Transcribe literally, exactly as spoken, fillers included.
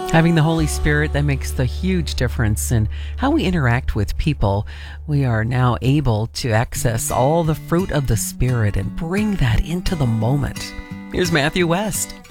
Having the Holy Spirit, that makes the huge difference in how we interact with people. We are now able to access all the fruit of the Spirit and bring that into the moment. Here's Matthew West.